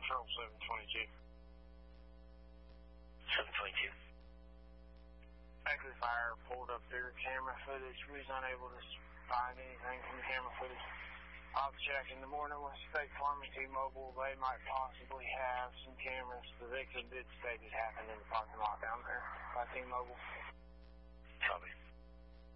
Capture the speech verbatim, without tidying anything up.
Control seven twenty-two. seven twenty-two. Active fire pulled up their camera footage. We was unable to find anything from the camera footage. I'll check in the morning with State Farm and T-Mobile. They might possibly have some cameras, but they could did state it happened in the parking lot down there by T-Mobile. Copy.